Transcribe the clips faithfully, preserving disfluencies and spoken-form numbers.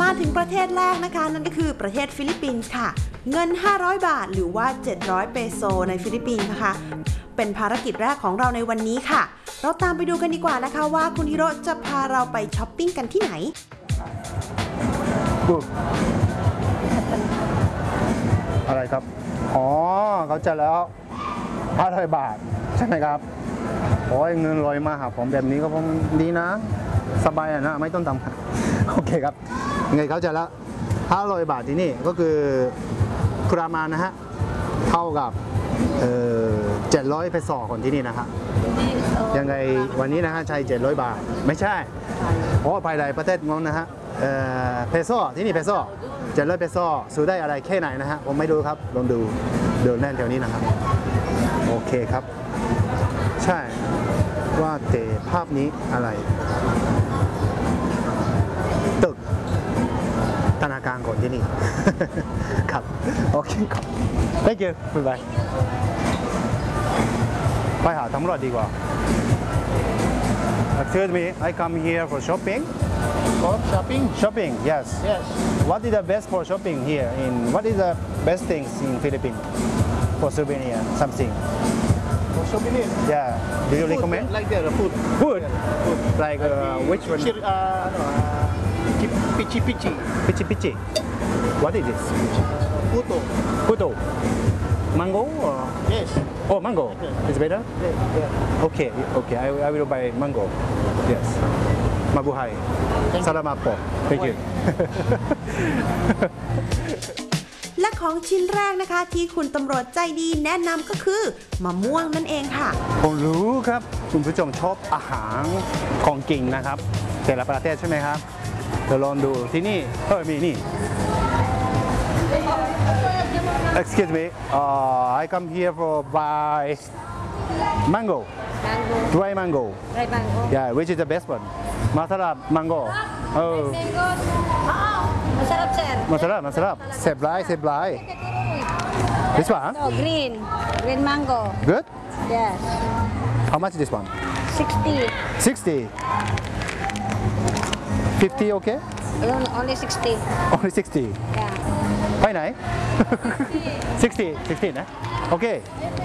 มาถึงประเทศแรกนะคะนั่นก็คือประเทศฟิลิปปินส์ค่ะเงินห้าร้อยบาทหรือว่าเจ็ดร้อยเปโซในฟิลิปปินส์นะคะเป็นภารกิจแรกของเราในวันนี้ค่ะเราตามไปดูกันดีกว่านะคะว่าคุณฮิโร่จะพาเราไปช้อปปิ้งกันที่ไหนอะไรครับอ๋อเขาจะแล้วห้าร้อยบาทใช่ไหมครับโอ้ยเงินลอยมาหาผมแบบนี้ก็คงดีนะสบายนะไม่ต้องทำโอเคครับไงเขาจะละห้าร้อยบาทที่นี่ก็คือประมาณนะฮะเท่ากับเจ็ดร้อยเปโซคนที่นี่นะฮะยังไงวันนี้นะฮะใช้เจ็ดร้อยบาทไม่ใช่โอ้ภายในประเทศงงนะฮะเปโซที่นี่เปโซเจ็ดร้อยเปโซซื้อได้อะไรแค่ไหนนะฮะผมไม่รู้ครับลองดูเดินแน่นแถวนี้นะครับโอเคครับใช่ว่าแต่ภาพนี้อะไรตึกธนาคารคนที่นี่ครับโอเคครับ thank you บ๊ายบายไปหาตำรวจดีกว่า Excuse me I come here for shopping For shopping? shopping yes Yes. what is the best for shopping here in what is the best things in Philippines for souvenir something For souvenir? yeah do you Food, recommend like that, food. food Yeah, food. like uh, which one Chir- uh, no, uh, pichi pichi. pichi pichi what is this Puto. puto mango or Yes. oh mango it's better Yeah, yeah. okay okay I, I will buy mango yes mabuhay salamat po thank you และของชิ้นแรกนะคะที่คุณตำรวจใจดีแนะนำก็คือมะม่วงนั่นเองค่ะผมรู้ครับคุณผู้ชมชอบอาหารของกินนะครับแต่ละประเทศใช่ไหมครับเดี๋ยวลองดูที่นี่เออมีนี่ excuse me uh, I come here for buy mango Mango. dry mango Dry mango. yeah which is the best one masarap mango oh Mango. Masarap, sir. masarap masarap เสพร้ายเสพร้าย this one No, green. Green mango. good Yes. how much this one sixty. sixty fifty okay Only sixty. only sixty Yeah. ไปไหน sixty sixty นะโอเค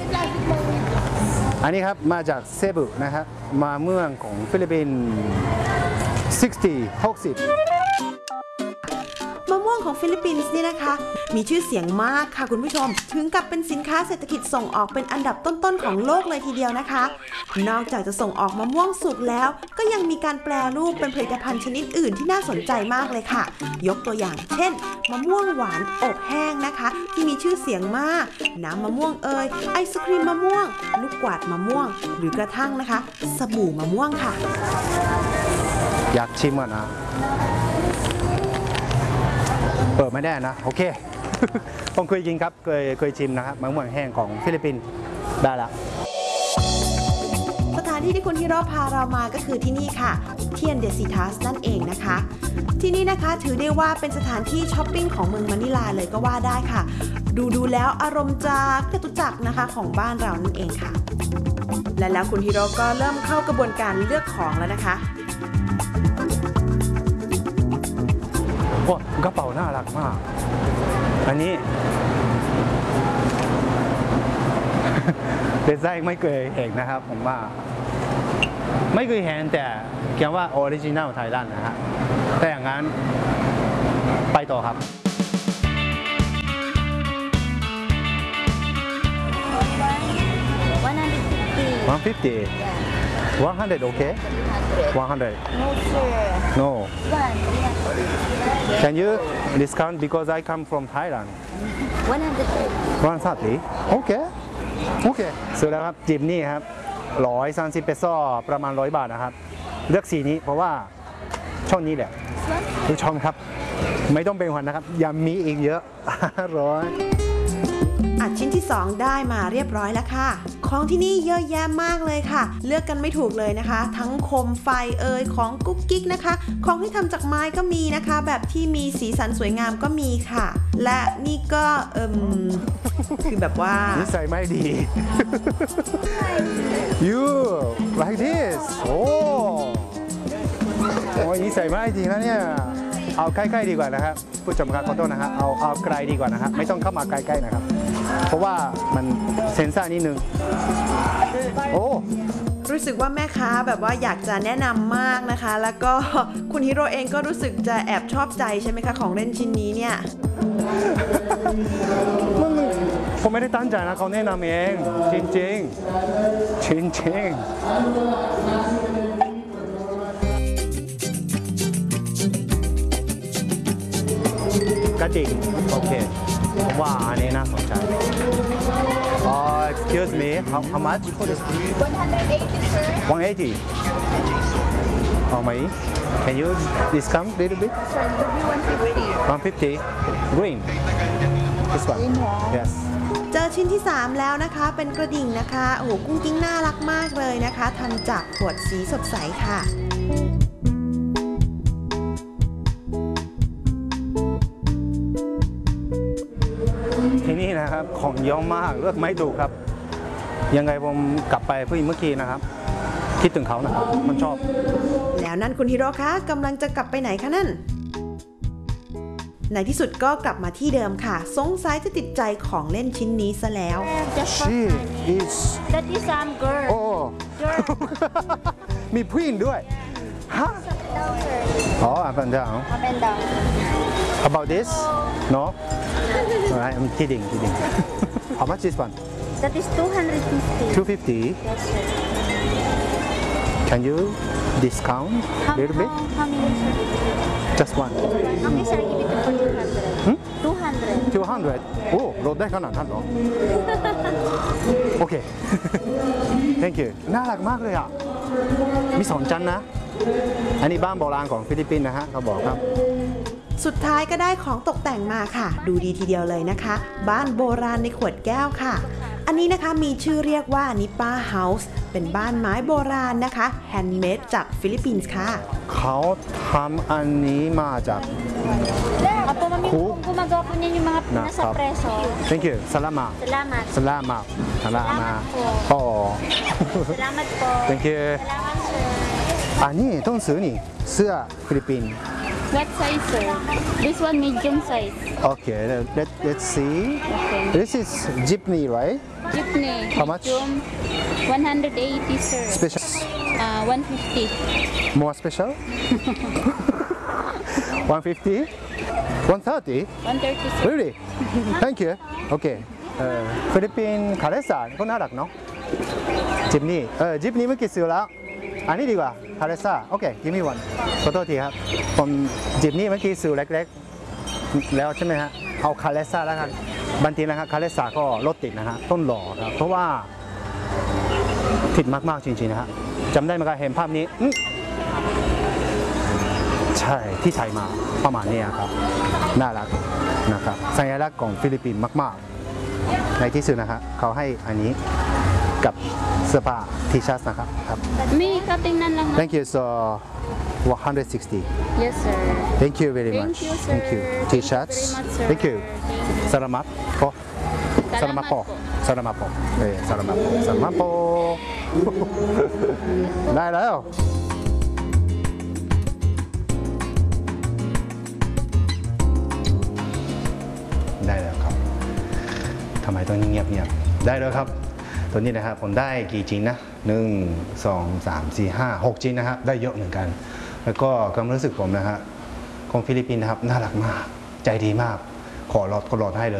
อันนี้ครับมาจากเซบุนะครับมาเมืองของฟิลิปปินส์sixty หกสิบมะม่วงของฟิลิปปินส์นี่นะคะมีชื่อเสียงมากค่ะคุณผู้ชมถึงกับเป็นสินค้าเศรษฐกิจส่งออกเป็นอันดับต้นๆของโลกเลยทีเดียวนะคะนอกจากจะส่งออกมะม่วงสุกแล้วก็ยังมีการแปรรูปเป็นผลิตภัณฑ์ชนิดอื่นที่น่าสนใจมากเลยค่ะยกตัวอย่างเช่นมะม่วงหวานอบแห้งนะคะที่มีชื่อเสียงมากน้ำมะม่วงเอยไอศครีมมะม่วงลูกกวาดมะม่วงหรือกระทั่งนะคะสบู่มะม่วงค่ะอยากชิมอ่ะนะเปิดไม่ได้นะโอเค ผมเคยกินครับเคยเคยชิมนะครับมะม่วงแห้งของฟิลิปปินส์ได้ละสถานที่ที่คุณฮิโร่พาเรามาก็คือที่นี่ค่ะเทียนเดซิทัสนั่นเองนะคะที่นี่นะคะถือได้ว่าเป็นสถานที่ช้อปปิ้งของเมืองมะนิลาเลยก็ว่าได้ค่ะดูดูแล้วอารมณ์จากจตุจักรนะคะของบ้านเรานั่นเองค่ะและแล้วคุณฮิโร่ก็เริ่มเข้ากระบวนการเลือกของแล้วนะคะว้ากระเป๋าน่ารักมากอันนี้ ดีไซน์ไม่เคยเห็นนะครับผมว่าไม่เคยเห็นแต่เขียนว่าออริจินัลไทยแลนด์นะฮะแต่อย่างนั้นไปต่อครับone fifty one hundred okay one hundred No, sir. no One. can you discount because I come from Thailand One hundred. one thirty okay okay ซื้อแล้วครับจิมนี่ครับร้อยสามสิบเปโซประมาณร้อยบาทนะครับเลือกสีนี้เพราะว่าช่องนี้แหละทุกช่องครับไม่ต้องเป็นห่วงนะครับยังมีอีกเยอะร้อยอัดชิ้นที่สองได้มาเรียบร้อยแล้วค่ะของที่นี่เยอะแยะมากเลยค่ะเลือกกันไม่ถูกเลยนะคะทั้งโคมไฟเอ่ยของกุ๊กกิ๊กนะคะของที่ทำจากไม้ก็มีนะคะแบบที่มีสีสันสวยงามก็มีค่ะและนี่ก็เอิมคือแบบว่านิสัยไม่ดี you like this โอ้โอ้ยนิสัยไม่ดีนะเนี่ยเอาใกล้ๆดีกว่านะครับผู้ชมครับขอโทษนะฮะเอาเอาไกลดีกว่านะฮะไม่ต้องเข้ามาใกล้ๆนะครับ เพราะว่ามันเซนซ่านิดนึงโอ้รู้สึกว่าแม่ค้าแบบว่าอยากจะแนะนำมากนะคะ แล้วก็คุณฮิโร่เองก็รู้สึกจะแอบชอบใจใช่ไหมคะของเล่นชิ้นนี้เนี่ยมันผมไม่ได้ตั้งใจนะเขาแนะนำเองจริงจริงจริงจริงๆก็จริงโอเคผมว่าอันนี้น่าสนใจ Uh, excuse me, how, how much? one hundred eighty, sir. one eighty. How many? Can you discount a little bit? Sir, give me one fifty. one fifty. Green. This one. Green, yeah. Yes. เจอชิ้นที่ สาม แล้วนะคะ เป็นกระดิ่งนะคะโอ้โหกุ้งกิ้งน่ารักมากเลยนะคะทำจากขวดสีสดใสค่ะที่นี่นะครับของเยอะมากเลือกไม่ถูกครับ ยังไงผมกลับไปผู้หญิงเมื่อกี้นะครับ คิดถึงเขานะครับมันชอบแล้วนั่นคุณฮิโร่คะกำลังจะกลับไปไหนคะนั่น ในที่สุดก็กลับมาที่เดิมค่ะ สงสัยจะติดใจของเล่นชิ้นนี้ซะแล้ว Just for She money. is That is um girl. โอ้ Girl. มีผู้หญิงด้วยฮะ Down, sir. อ๋อ up and down Up and down. about this no Alright, I'm kidding kidding how much this one That is two hundred fifty. two fifty Yes, sir. can you discount How, a little bit how, how many, sir? just one How many, sir? Give it to for two hundred. two hundred. two hundred โอ้ลดได้ขนาดนั้นเหรอ โอเค thank you น่ารักมากเลยอ่ะ มีสองชั้นนะ อันนี้บ้านโบราณของฟิลิปปินส์นะฮะเขาบอกครับสุดท้ายก็ได้ของตกแต่งมาค่ะ ดูดีทีเดียวเลยนะคะ บ้านโบราณในขวดแก้วค่ะ อันนี้นะคะมีชื่อเรียกว่านิป้าเฮาส์เป็นบ้านไม้โบราณนะคะแฮนด์เมดจากฟิลิปปินส์ค่ะเขาทำอันนี้มาจาก Opo, mami, Cool. kung gumagawa po niyan yung mga Na- nasa kap- preso. thank you สลามา Salamat. สลามาสลามา Salamat po. อ๋อ Salamat po. thank you Salamat, sir. อันนี้ต้องซื้อนี่เสื้อฟิลิปปินส์ What size, sir? This one medium size. okay let let's see Okay. this is jeepney right Jeepney. How much? Medium. one hundred eighty, sir. special Uh, one fifty. more special one fifty one thirty one thirty, sir. really thank you โอเคเอ่อฟิลิปปินส์คาเลสาก็น่ารักเนาะจิปนี่เออจิปนี่เมื่อกี้ซื้อแล้ว อันนี้ดีกว่าคาเลซ่าโอเคกิมมี่วันขอโทษทีครับผมจิปนี่เมื่อกี้ซื้อเล็กๆ แล้วใช่ไหมฮะเอาคาเลซ่าแล้วกันบางทีนะครับคาเลซ่าก็รถติดนะฮะต้นหล่อครับเพราะว่าติดมากๆจริงๆนะฮะจำได้ไหมครับเห็นภาพนี้อื้อใช่ที่ใส่มาประมาณนี้ครับน่ารักนะครับสัญลักษณ์ของฟิลิปปินส์มากๆ ในที่สุดนะฮะเขาให้อันนี้กับเสื้อผ้าทีชัสนะครับครับ May katingnan lang. na- thank you so one hundred sixty Yes, sir. thank you very Thank much you, sir. thank you Thank you t-shirts very much, sir. thank you Thank you. salamat po salamat po salamat po เอ้ย salamat po salamat po ได้แล้วได้แล้วครับทำไมต้องเงียบเงียบได้แล้วครับตัวนี้นะครับผมได้กี่ชิ้นนะหนึ่งสองสามสี่ห้าหกชิ้นนะครับได้เยอะเหมือนกัน แล้วก็ความรู้สึกผมนะฮะของฟิลิปปินส์นะครับน่ารักมากใจดีมากขอรอดก็รอดให้เลย